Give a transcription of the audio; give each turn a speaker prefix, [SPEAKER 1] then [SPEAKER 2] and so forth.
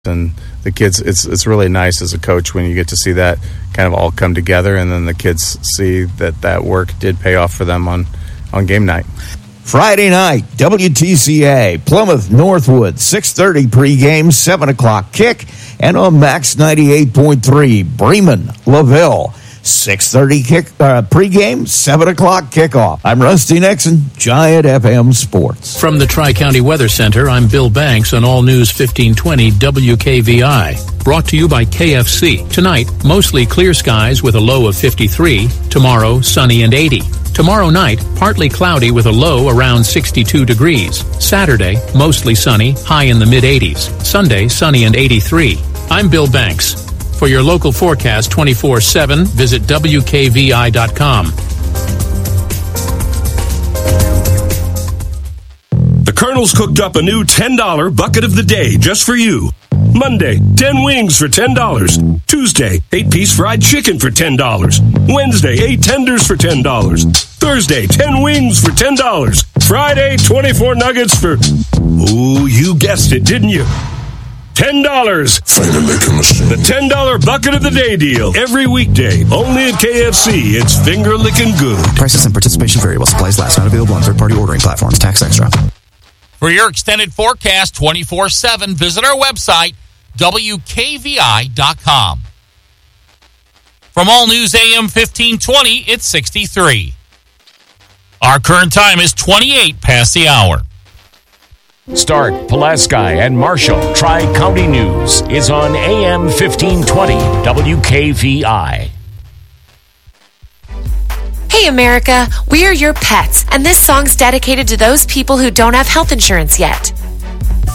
[SPEAKER 1] And the kids, it's really nice as a coach when you get to see that kind of all come together, and then the kids see that work did pay off for them on game night.
[SPEAKER 2] Friday night, WTCA, Plymouth Northwood, 6:30 pregame, 7 o'clock kick, and on Max 98.3, Bremen LaVille, 6:30 kick pregame, 7 o'clock kickoff. I'm Rusty Nixon, Giant FM Sports.
[SPEAKER 3] From the Tri-County Weather Center, I'm Bill Banks on All News 1520 WKVI. Brought to you by KFC. Tonight, mostly clear skies with a low of 53. Tomorrow, sunny and 80. Tomorrow night, partly cloudy with a low around 62 degrees. Saturday, mostly sunny, high in the mid-80s. Sunday, sunny and 83. I'm Bill Banks. For your local forecast 24/7, visit WKVI.com.
[SPEAKER 4] The Colonel's cooked up a new $10 bucket of the day just for you. Monday, 10 wings for $10. Tuesday, 8-piece fried chicken for $10. Wednesday, 8 tenders for $10. Thursday, 10 wings for $10. Friday, 24 nuggets for... Ooh, you guessed it, didn't you? $10. The $10 bucket of the day deal. Every weekday. Only at KFC. It's finger licking good.
[SPEAKER 5] Prices and participation variable. Supplies last. Not available on third-party ordering platforms. Tax extra.
[SPEAKER 6] For your extended forecast 24/7, visit our website, WKVI.com. From All News AM 1520, it's 63. Our current time is 28 past the hour.
[SPEAKER 7] Stark, Pulaski, and Marshall Tri-County News is on AM 1520 WKVI.
[SPEAKER 8] Hey America, we are your pets, and this song's dedicated to those people who don't have health insurance yet.